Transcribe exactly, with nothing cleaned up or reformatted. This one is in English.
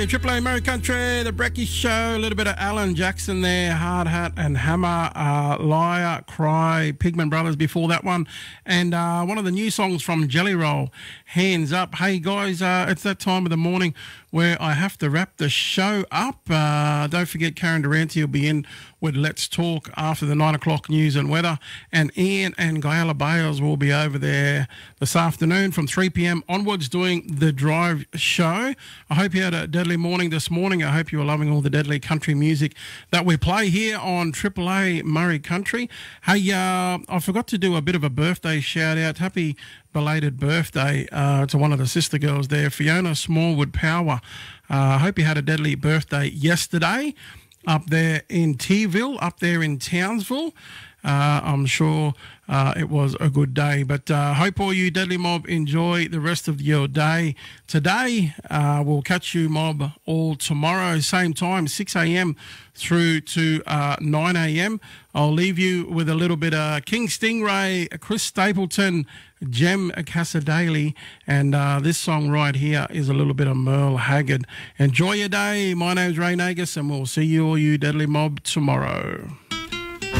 Hey, Triple A Murray Country, the Brecky Show, a little bit of Alan Jackson there, Hard Hat and Hammer, uh, Liar, Cry, Pigman Brothers before that one, and uh, one of the new songs from Jelly Roll, Hands Up. Hey guys, uh, it's that time of the morning where I have to wrap the show up. Uh, don't forget Karen Durante will be in with Let's Talk after the nine o'clock news and weather, and Ian and Guyala Bales will be over there this afternoon from three p.m. onwards doing the Drive Show. I hope you had a deadly morning this morning. I hope you were loving all the deadly country music that we play here on Triple A Murray Country. Hey, uh, I forgot to do a bit of a birthday shout out. Happy belated birthday uh, to one of the sister girls there, Fiona Smallwood Power. I uh, hope you had a deadly birthday yesterday up there in Teaville, up there in Townsville. Uh, I'm sure uh, it was a good day. But uh, hope all you Deadly Mob enjoy the rest of your day today. Uh, we'll catch you, Mob, all tomorrow, same time, six a.m. through to uh, nine a.m. I'll leave you with a little bit of King Stingray, Chris Stapleton, Jem Casadale, and uh, this song right here is a little bit of Merle Haggard. Enjoy your day. My name's Ray Nagus, and we'll see you all you Deadly Mob tomorrow.